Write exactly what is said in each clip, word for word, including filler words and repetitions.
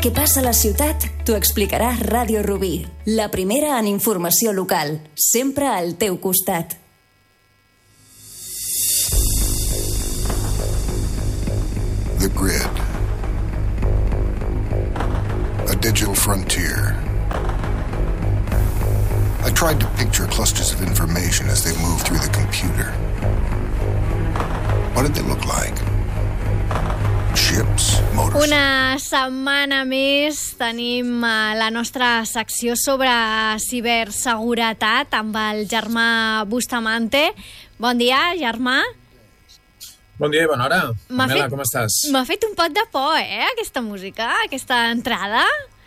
el que passa a la ciutat t'ho explicarà Ràdio Rubí, la primera en informació local, sempre al teu costat. The Grid. A digital frontier. I tried to picture clusters of information as they move through the computer. What did they look like? Ships, motors... Una setmana més tenim la nostra secció sobre ciberseguretat amb el Germà Bustamante. Bon dia, Germà. Bon dia i bona hora. Pamela, fet, com estàs? M'ha fet un pot de por, eh, aquesta música, aquesta entrada.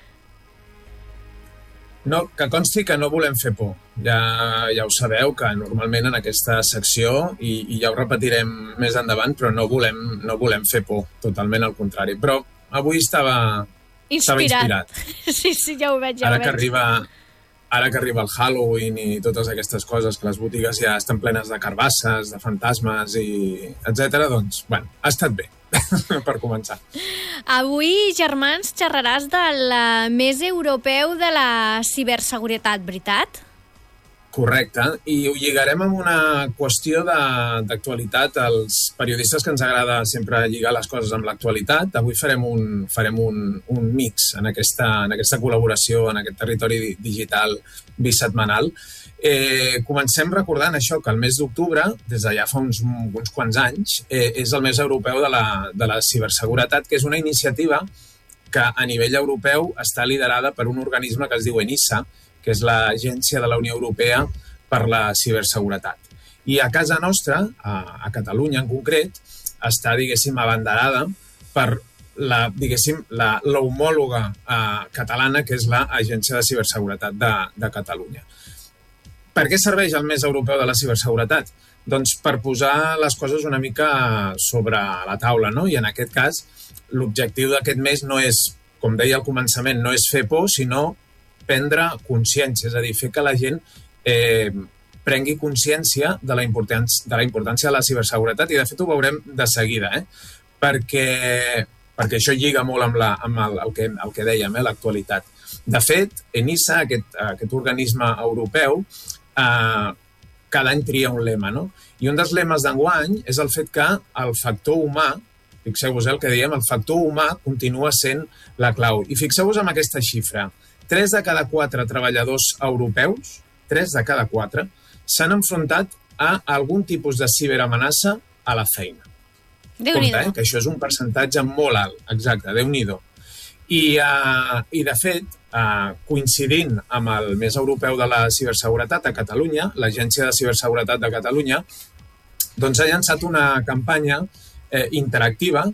No, que consti que no volem fer por. Ja, ja ho sabeu, que normalment en aquesta secció, i, i ja ho repetirem més endavant, però no volem, no volem fer por, totalment al contrari. Però avui estava inspirat. Estava inspirat. Sí, sí, ja ho veig, ja ara ho veig. Que arriba, ara que arriba el Halloween i totes aquestes coses, que les botigues ja estan plenes de carbasses, de fantasmes, i etcètera, doncs, bueno, ha estat bé. Per començar. Avui, Germans, xerraràs del mes europeu de la ciberseguretat, veritat? Correcte, i ho lligarem amb una qüestió d'actualitat. Els periodistes que ens agrada sempre lligar les coses amb l'actualitat, avui farem un, farem un, un mix en aquesta, en aquesta col·laboració, en aquest territori digital bisetmanal. Eh, comencem recordant això, que el mes d'octubre, des de ja fa uns, uns quants anys, eh, és el mes europeu de la, de la ciberseguretat, que és una iniciativa que a nivell europeu està liderada per un organisme que es diu ENISA, que és l'Agència de la Unió Europea per la Ciberseguretat. I a casa nostra, a, a Catalunya en concret, està, diguéssim, abanderada per la, diguéssim, la, l'homòloga eh, catalana, que és l'Agència de Ciberseguretat de, de Catalunya. Per què serveix el mes europeu de la ciberseguretat? Doncs per posar les coses una mica sobre la taula, no? I en aquest cas, l'objectiu d'aquest mes no és, com deia al començament, no és fer por, sinó prendre consciència, és a dir, fer que la gent eh, prengui consciència de la importància de la importància de la ciberseguretat, i de fet ho veurem de seguida, eh? perquè, perquè això lliga molt amb, la, amb el, el, que, el que dèiem, eh? L'actualitat. De fet, ENISA, aquest, aquest organisme europeu, eh, cada any tria un lema, no? I un dels lemes d'enguany és el fet que el factor humà, fixeu-vos el que diem, el factor humà continua sent la clau. I fixeu-vos en aquesta xifra. Tres de cada quatre treballadors europeus, tres de cada quatre, s'han enfrontat a algun tipus de ciberamenaça a la feina. Déu-n'hi-do. Compte, eh? Que això és un percentatge molt alt, exacte, Déu-n'hi-do. I, uh, i de fet, uh, coincidint amb el mes europeu de la ciberseguretat a Catalunya, l'Agència de Ciberseguretat de Catalunya, doncs ha llançat una campanya eh, interactiva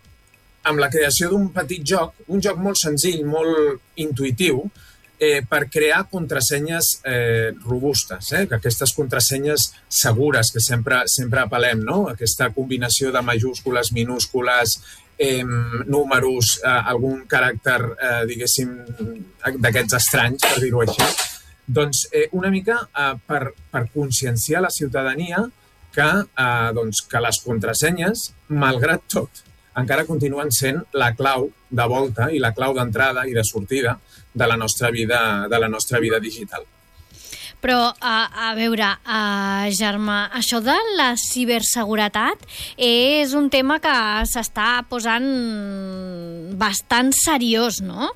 amb la creació d'un petit joc, un joc molt senzill, molt intuïtiu, eh, per crear contrasenyes eh, robustes, eh? Que aquestes contrasenyes segures que sempre, sempre apel·lem, no? Aquesta combinació de majúscules, minúscules, eh, números, eh, algun caràcter, eh, diguéssim, d'aquests estranys, per dir-ho així. Doncs eh, una mica eh, per, per conscienciar la ciutadania que, eh, doncs, que les contrasenyes, malgrat tot, encara continuen sent la clau de volta i la clau d'entrada i de sortida de la nostra vida, de la nostra vida digital. Però, a, a veure, a, Germà, això de la ciberseguretat és un tema que s'està posant bastant seriós, no?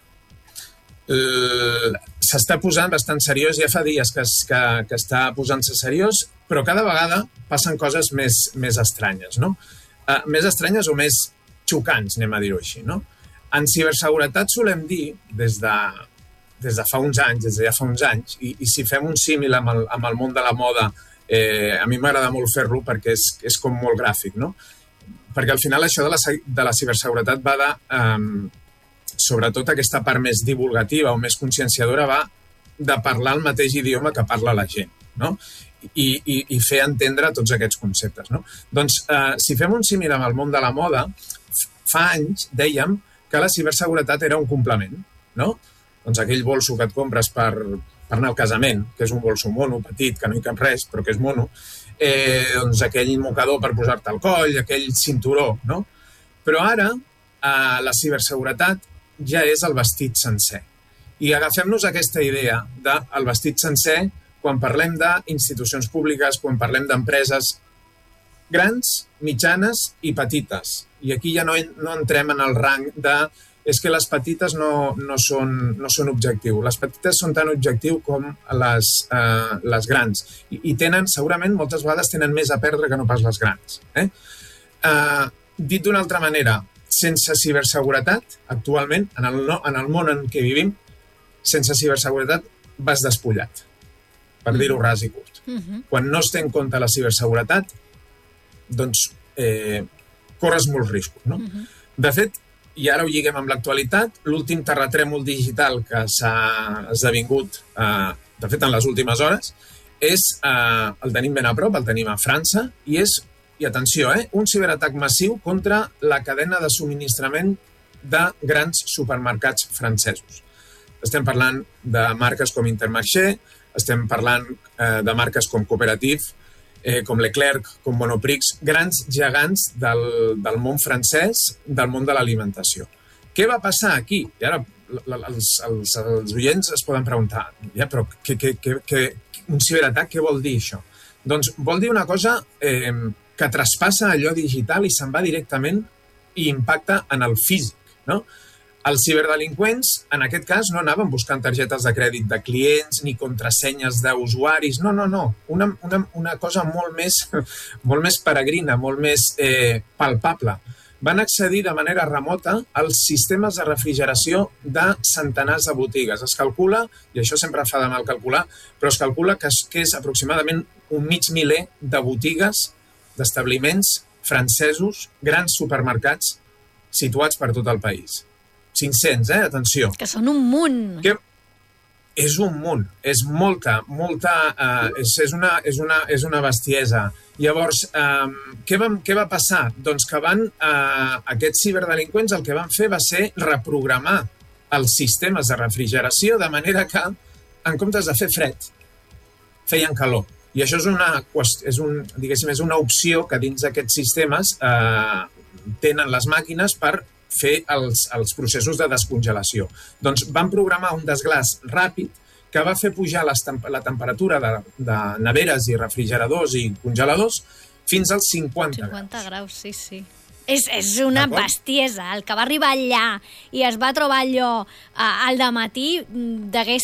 Uh, s'està posant bastant seriós, ja fa dies que, que, que està posant-se seriós, però cada vegada passen coses més, més estranyes, no? Uh, més estranyes o més xocants, anem a dir-ho així, no? En ciberseguretat solem dir, des de, des de fa uns anys, des de ja fa uns anys, i, i si fem un símil amb el, amb el món de la moda, eh, a mi m'agrada molt fer-lo perquè és, és com molt gràfic, no? Perquè al final això de la, de la ciberseguretat va de, um, sobretot aquesta part més divulgativa o més conscienciadora, va de parlar el mateix idioma que parla la gent, no? I, i, i fer entendre tots aquests conceptes, no? Doncs, eh, si fem un símil amb el món de la moda, fa anys dèiem que la ciberseguretat era un complement, no? Doncs aquell bolso que et compres per, per anar al casament, que és un bolso mono, petit, que no hi cap res, però que és mono, eh, doncs aquell mocador per posar-te al coll, aquell cinturó, no? Però ara, eh, la ciberseguretat ja és el vestit sencer. I agafem-nos aquesta idea del vestit sencer quan parlem d'institucions públiques, quan parlem d'empreses grans, mitjanes i petites. I aquí ja no, no entrem en el rang de és que les petites no, no, són, no són objectiu. Les petites són tan objectiu com les, eh, les grans. I, I tenen, segurament, moltes vegades tenen més a perdre que no pas les grans. Eh? Eh, dit d'una altra manera, sense ciberseguretat, actualment, en el, en el món en què vivim, sense ciberseguretat vas despullat, per dir-ho ras i curt. Uh-huh. Quan no es té en compte la ciberseguretat, doncs eh, corres molts riscos. No? Uh-huh. De fet, i ara ho lliguem amb l'actualitat, l'últim terratrèmol digital que s'ha esdevingut, eh, de fet, en les últimes hores, és, eh, el tenim ben a prop, el tenim a França, i és, i atenció, eh, un ciberatac massiu contra la cadena de subministrament de grans supermercats francesos. Estem parlant de marques com Intermarché, estem parlant eh, de marques com Cooperative, eh, com Leclerc, com Monoprix, grans gegants del, del món francès, del món de l'alimentació. Què va passar aquí? I ara els, els, els oients es poden preguntar, ja, però que, que, que, que, un ciberatac, què vol dir això? Doncs vol dir una cosa eh, que traspassa allò digital i se'n va directament i impacta en el físic, no? Els ciberdelinqüents, en aquest cas, no anaven buscant targetes de crèdit de clients ni contrasenyes d'usuaris. No, no, no. Una, una, una cosa molt més, molt més peregrina, molt més eh, palpable. Van accedir de manera remota als sistemes de refrigeració de centenars de botigues. Es calcula, i això sempre fa de mal calcular, però es calcula que és, que és aproximadament un mig miler de botigues, d'establiments francesos, grans supermercats situats per tot el país. cinc-cents, eh? Atenció. Que són un munt. Que és un munt. És molta, molta... Eh, és, és, una, és, una, és una bestiesa. Llavors, eh, què, va, què va passar? Doncs que van, eh, aquests ciberdelinqüents el que van fer va ser reprogramar els sistemes de refrigeració de manera que, en comptes de fer fred, feien calor. I això és una, és un, diguéssim, és una opció que dins d'aquests sistemes eh, tenen les màquines per fer els, els processos de descongelació. Doncs van programar un desglàs ràpid que va fer pujar les, la temperatura de, de neveres i refrigeradors i congeladors fins als cinquanta, cinquanta graus. Sí, sí. És, és una bestiesa. El que va arribar allà i es va trobar allò al dematí degué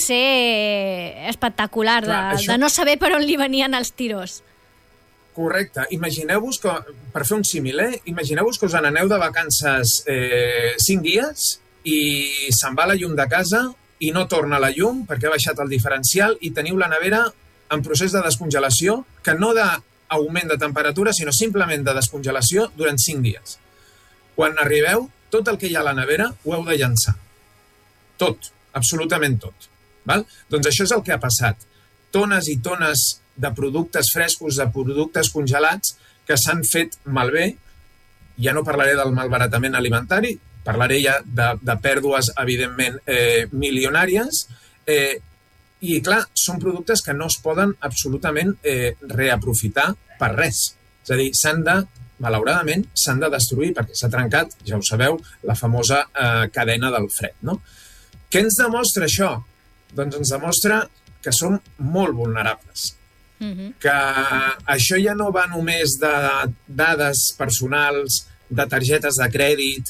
ser espectacular, de, Clar, això... de no saber per on li venien els tiros. Correcte. Imagineu-vos que, per fer un símil, eh? Imagineu-vos que us n'aneu de vacances eh, cinc dies i se'n va la llum de casa i no torna la llum perquè ha baixat el diferencial i teniu la nevera en procés de descongelació, que no d'augment de temperatura, sinó simplement de descongelació durant cinc dies. Quan arribeu, tot el que hi ha a la nevera ho heu de llançar. Tot, absolutament tot. Val? Doncs això és el que ha passat. Tones i tones de productes frescos, de productes congelats que s'han fet malbé. Ja no parlaré del malbaratament alimentari, parlaré ja de, de pèrdues, evidentment, eh, milionàries. Eh, I, clar, són productes que no es poden absolutament eh, reaprofitar per res. És a dir, s'han de, malauradament, s'han de destruir perquè s'ha trencat, ja ho sabeu, la famosa eh, cadena del fred. No? Què ens demostra això? Doncs ens demostra que som molt vulnerables. Uh-huh. Que això ja no va només de dades personals, de targetes de crèdit,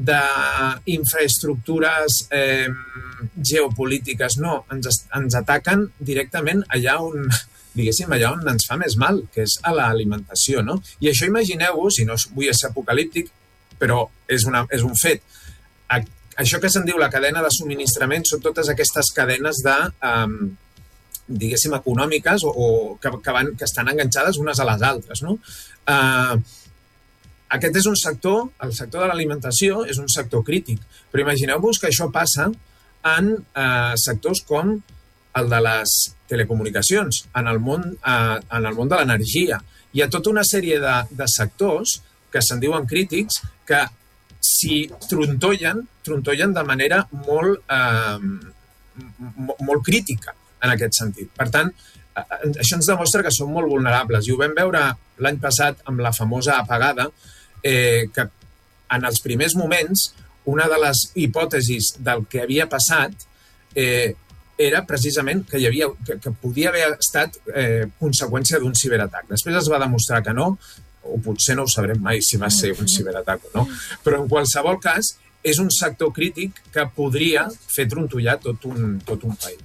d'infraestructures eh, geopolítiques. No, ens, ens ataquen directament allà on, diguéssim, allà on ens fa més mal, que és a l'alimentació, no? I això imagineu-vos, i no vull ser apocalíptic, però és, una, és un fet. A, això que se'n diu la cadena de subministrament són totes aquestes cadenes de... Eh, diguéssim, econòmiques o, o que, que, van, que estan enganxades unes a les altres. No? Uh, aquest és un sector, el sector de l'alimentació és un sector crític, però imagineu-vos que això passa en uh, sectors com el de les telecomunicacions, en el món, uh, en el món de l'energia. Hi ha tota una sèrie de, de sectors que se'n diuen crítics que si trontollen, trontollen de manera molt, uh, molt crítica en aquest sentit. Per tant, això ens demostra que som molt vulnerables i ho vam veure l'any passat amb la famosa apagada, eh, que en els primers moments una de les hipòtesis del que havia passat eh, era precisament que, hi havia, que, que podia haver estat eh, conseqüència d'un ciberatac. Després es va demostrar que no, o potser no ho sabrem mai si va ser un ciberatac o no, però en qualsevol cas és un sector crític que podria fer trontollar tot un, tot un país.